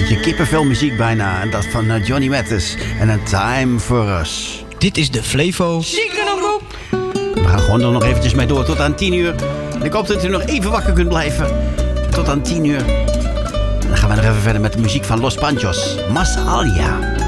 beetje kippenvelmuziek bijna. En dat van Johnny Mathis. En A Time For Us. Dit is de Flevo Ziekengroep. We gaan gewoon er nog eventjes mee door tot aan 10 uur. En ik hoop dat u nog even wakker kunt blijven. Tot aan 10 uur. En dan gaan we nog even verder met de muziek van Los Panchos. Mas Alia.